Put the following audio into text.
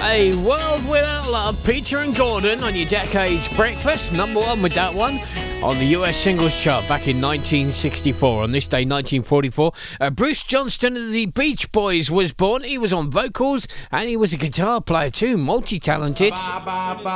A World Without Love, Peter and Gordon on your Decades Breakfast. Number one with that one on the US singles chart back in 1964. On this day, 1944, Bruce Johnston of the Beach Boys was born. He was on vocals and he was a guitar player too, multi-talented.